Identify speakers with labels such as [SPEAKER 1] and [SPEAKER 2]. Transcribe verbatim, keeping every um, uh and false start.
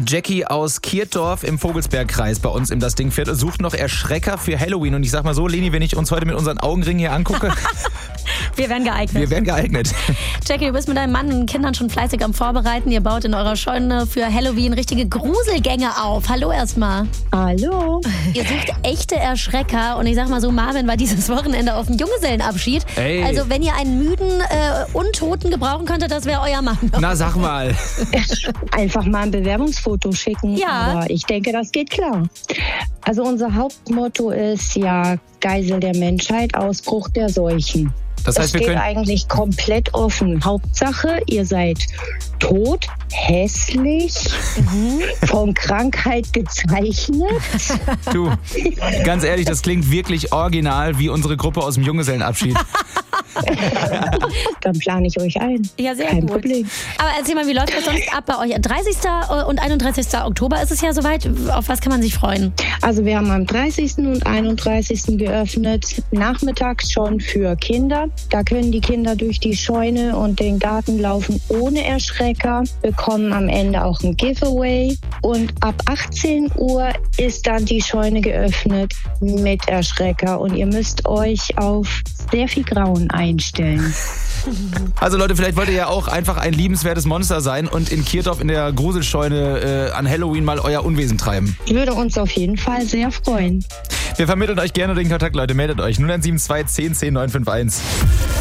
[SPEAKER 1] Jackie aus Kiertdorf im Vogelsbergkreis bei uns im Das Ding Viertel sucht noch Erschrecker für Halloween. Und ich sag mal so, Leni, wenn ich uns heute mit unseren Augenringen hier angucke...
[SPEAKER 2] Wir werden geeignet.
[SPEAKER 1] Wir werden geeignet.
[SPEAKER 2] Jackie, du bist mit deinem Mann und Kindern schon fleißig am Vorbereiten. Ihr baut in eurer Scheune für Halloween richtige Gruselgänge auf. Hallo erstmal.
[SPEAKER 3] Hallo.
[SPEAKER 2] Ihr sucht echte Erschrecker. Und ich sag mal so, Marvin war dieses Wochenende auf dem Junggesellenabschied.
[SPEAKER 1] Ey.
[SPEAKER 2] Also wenn ihr einen müden äh, Untoten gebrauchen könntet, das wäre euer Mann.
[SPEAKER 1] Na, sag mal.
[SPEAKER 3] Einfach mal ein Bewerbungsfoto schicken.
[SPEAKER 2] Ja.
[SPEAKER 3] Aber ich denke, das geht klar. Also unser Hauptmotto ist ja Geisel der Menschheit, Ausbruch der Seuchen.
[SPEAKER 1] Das heißt,
[SPEAKER 3] das
[SPEAKER 1] wir
[SPEAKER 3] steht
[SPEAKER 1] können...
[SPEAKER 3] eigentlich komplett offen. Hauptsache, ihr seid tot, hässlich, von Krankheit gezeichnet.
[SPEAKER 1] Du, ganz ehrlich, das klingt wirklich original wie unsere Gruppe aus dem Junggesellenabschied.
[SPEAKER 3] Dann plane ich euch ein.
[SPEAKER 2] Ja, sehr
[SPEAKER 3] Kein
[SPEAKER 2] gut.
[SPEAKER 3] Problem.
[SPEAKER 2] Aber erzähl mal, wie läuft das sonst ab bei euch? dreißigsten und einunddreißigsten Oktober ist es ja soweit. Auf was kann man sich freuen?
[SPEAKER 3] Also wir haben am dreißigsten und einunddreißigsten geöffnet, nachmittags schon für Kinder. Da können die Kinder durch die Scheune und den Garten laufen ohne Erschrecker, bekommen am Ende auch ein Giveaway. Und ab achtzehn Uhr ist dann die Scheune geöffnet mit Erschrecker. Und ihr müsst euch auf sehr viel Grauen einstellen.
[SPEAKER 1] Also Leute, vielleicht wollt ihr ja auch einfach ein liebenswertes Monster sein und in Kiertdorf in der Gruselscheune äh, an Halloween mal euer Unwesen treiben.
[SPEAKER 3] Würde uns auf jeden Fall sehr freuen.
[SPEAKER 1] Wir vermitteln euch gerne den Kontakt, Leute. Meldet euch null eins sieben zwei zehn zehn neun fünf eins.